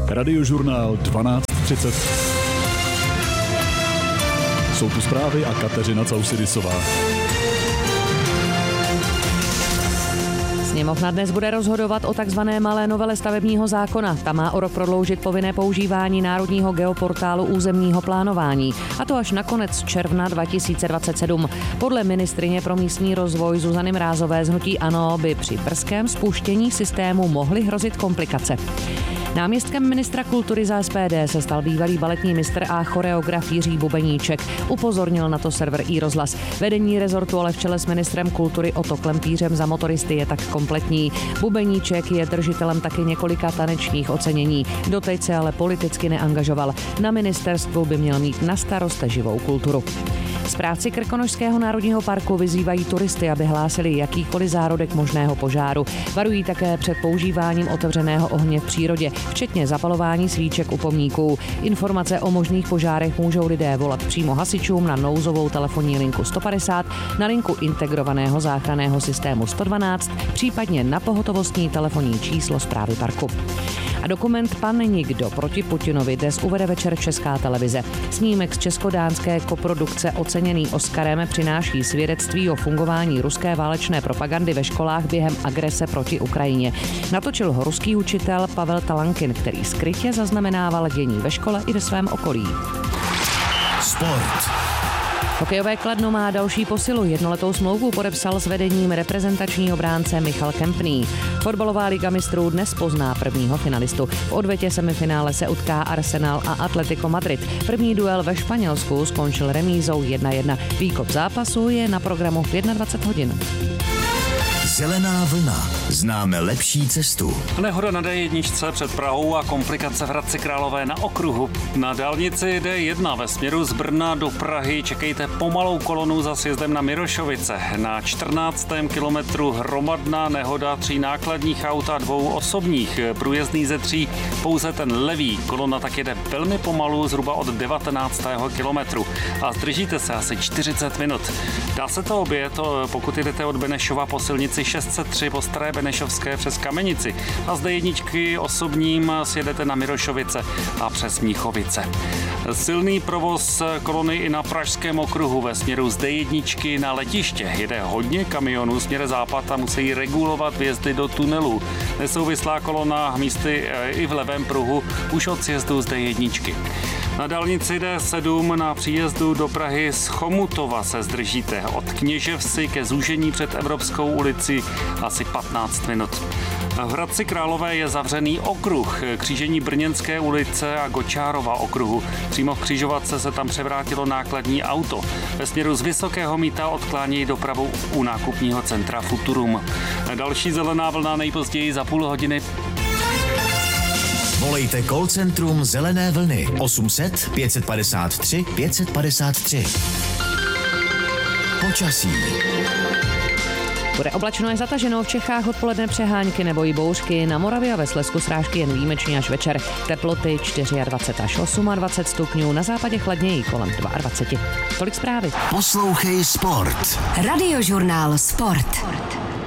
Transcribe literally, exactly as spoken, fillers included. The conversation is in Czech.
Radiožurnál dvanáct třicet. Jsou tu zprávy a Kateřina Caussidisová. Sněmovna dnes bude rozhodovat o takzvané malé novele stavebního zákona. Ta má o rok prodloužit povinné používání národního geoportálu územního plánování. A to až na konec června dva tisíce dvacet sedm. Podle ministryně pro místní rozvoj Zuzany Mrázové z hnutí ANO by při brzkém spuštění systému mohly hrozit komplikace. Náměstkem ministra kultury za S P D se stal bývalý baletní mistr a choreograf Jiří Bubeníček. Upozornil na to server iRozhlas. Vedení rezortu ale v čele s ministrem kultury Otto Klempířem za motoristy je tak kompletní. Bubeníček je držitelem taky několika tanečních ocenění. Doteď se ale politicky neangažoval. Na ministerstvu by měl mít na starost živou kulturu. Správci Krkonošského národního parku vyzývají turisty, aby hlásili jakýkoliv zárodek možného požáru. Varují také před používáním otevřeného ohně v přírodě, včetně zapalování svíček u pomníků. Informace o možných požárech můžou lidé volat přímo hasičům na nouzovou telefonní linku sto padesát, na linku integrovaného záchranného systému sto dvanáct, případně na pohotovostní telefonní číslo správy parku. A dokument Pan nikdo proti Putinovi dnes uvede večer Česká televize. Snímek z česko-dánské koprodukce oceněný Oscarem přináší svědectví o fungování ruské válečné propagandy ve školách během agrese proti Ukrajině. Natočil ho ruský učitel Pavel Talankin, který skrytě zaznamenával dění ve škole i ve svém okolí. Sport. Hokejové Kladno má další posilu. Jednoletou smlouvu podepsal s vedením reprezentační obránce Michal Kempný. Fotbalová liga mistrů dnes pozná prvního finalistu. V odvetě semifinále se utká Arsenal a Atletico Madrid. První duel ve Španělsku skončil remízou jedna jedna. Výkop zápasu je na programu v dvacet jedna hodin. Zelená vlna. Známe lepší cestu. Nehoda na D jedna před Prahou a komplikace v Hradci Králové na okruhu. Na dálnici D jedna ve směru z Brna do Prahy čekejte pomalou kolonu za sjezdem na Mirošovice. Na čtrnáctém kilometru hromadná nehoda tří nákladních aut a dvou osobních. Průjezdný ze tří pouze ten levý. Kolona tak jede velmi pomalu zhruba od devatenáctého kilometru. A zdržíte se asi čtyřicet minut. Dá se to obět, pokud jdete od Benešova po silnici šest set tři po Staré Benešovské přes Kamenici a z D jedna osobním sjedete na Mirošovice a přes Mnichovice. Silný provoz kolony i na pražském okruhu ve směru z D jedna na letiště. Jede hodně kamionů směr západ a musí regulovat vjezdy do tunelů. Nesouvislá kolona místy i v levém pruhu už od sjezdu z D jedna. Na dálnici D sedm na příjezdu do Prahy z Chomutova se zdržíte. Od Kněževsi ke zúžení před Evropskou ulici asi patnáct minut. V Hradci Králové je zavřený okruh, křížení Brněnské ulice a Gočárova okruhu. Přímo v křižovatce se tam převrátilo nákladní auto. Ve směru z Vysokého Mýta odklánějí dopravu u nákupního centra Futurum. Další zelená vlna nejpozději za půl hodiny. Volejte call centrum Zelené vlny osm set pět padesát tři pět padesát tři. Počasí. Bude oblačno až zataženo, v Čechách odpoledne přehánky nebo i bouřky, na Moravě a ve Slezsku srážky jen výjimečně až večer. Teploty dvacet čtyři až dvacet osm stupňů, na západě chladněji kolem dvacet dva. Tolik zprávy. Poslouchej Sport. Radiožurnál Sport.